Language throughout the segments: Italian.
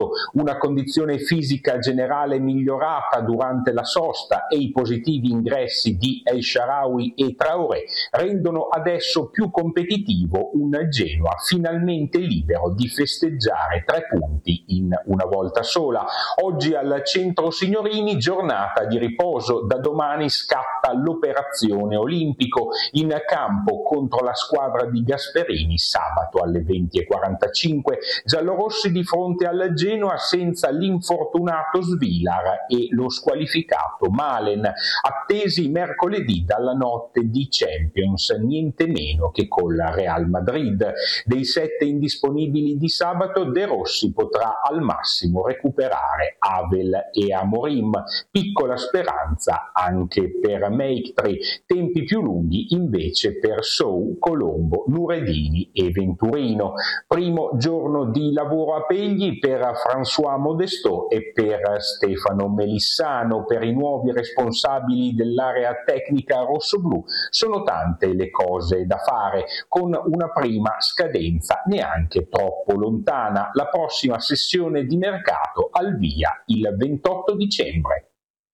una condizione fisica generale migliorata durante la sosta e i positivi ingressi di El Shaarawy e Traoré rendono adesso più competitivo un Genoa finalmente libero di festeggiare 3 punti in una volta sola. Oggi al Centro Signorini giornata di riposo, da domani scatta l'operazione Olimpico in campo contro la squadra di Gasperini sabato alle 20:45, giallorossi di fronte al Genoa senza l'infortunato Svilar e lo squalificato Malen, attesi mercoledì dalla notte di Champions, niente meno che col Real Madrid. Dei 7 indisponibili di sabato, De Rossi potrà al massimo recuperare Havel e Amorim, piccola speranza anche per Mejtri, tempi più lunghi invece per Sou, Colombo, Nuredini e Venturino. Primo giorno di lavoro a Pegli per François Modestot e per Stefano Melissano. Per i nuovi responsabili dell'area tecnica rossoblù sono tante le cose da fare, con una prima scadenza neanche troppo lontana, la prossima sessione di mercato al via il 28 dicembre.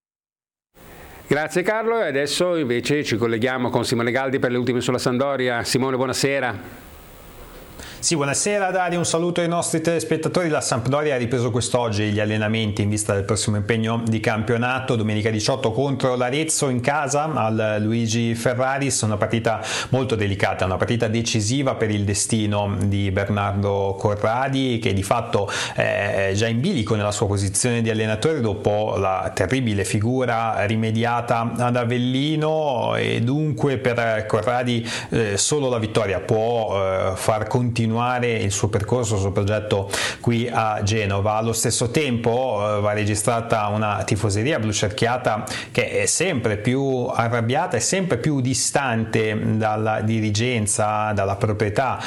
Grazie Carlo, e adesso invece ci colleghiamo con Simone Galdi per le ultime sulla Sampdoria. Simone, buonasera. Sì, buonasera Dario, un saluto ai nostri telespettatori. La Sampdoria ha ripreso quest'oggi gli allenamenti in vista del prossimo impegno di campionato, domenica 18 contro l'Arezzo in casa al Luigi Ferraris, una partita molto delicata, una partita decisiva per il destino di Bernardo Corradi, che di fatto è già in bilico nella sua posizione di allenatore dopo la terribile figura rimediata ad Avellino, e dunque per Corradi solo la vittoria può far continuare il suo percorso, il suo progetto qui a Genova. Allo stesso tempo va registrata una tifoseria blucerchiata che è sempre più arrabbiata e sempre più distante dalla dirigenza, dalla proprietà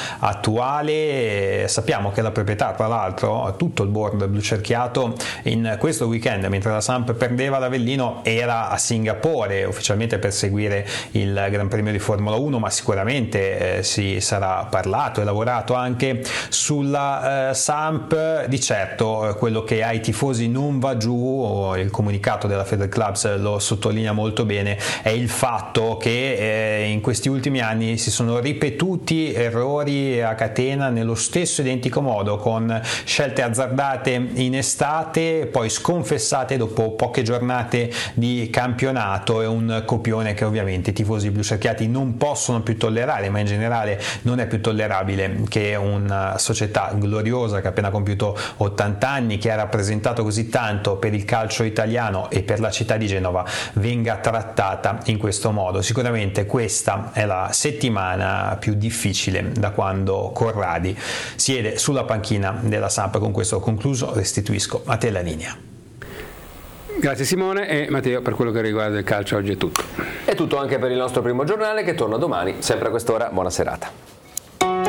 attuale. Sappiamo che la proprietà, tra l'altro, tutto il board blucerchiato in questo weekend, mentre la Samp perdeva l'Avellino, era a Singapore ufficialmente per seguire il Gran Premio di Formula 1, ma sicuramente si sarà parlato e lavorato anche sulla Samp. Di certo quello che ai tifosi non va giù, il comunicato della Feder Clubs lo sottolinea molto bene, è il fatto che in questi ultimi anni si sono ripetuti errori a catena nello stesso identico modo, con scelte azzardate in estate poi sconfessate dopo poche giornate di campionato. È un copione che ovviamente i tifosi blucerchiati non possono più tollerare, ma in generale non è più tollerabile che una società gloriosa che ha appena compiuto 80 anni, che ha rappresentato così tanto per il calcio italiano e per la città di Genova, venga trattata in questo modo. Sicuramente questa è la settimana più difficile da quando Corradi siede sulla panchina della Samp. Con questo concluso, restituisco a te la linea. Grazie Simone. E Matteo, per quello che riguarda il calcio oggi è tutto. È tutto anche per il nostro primo giornale, che torna domani sempre a quest'ora. Buona serata.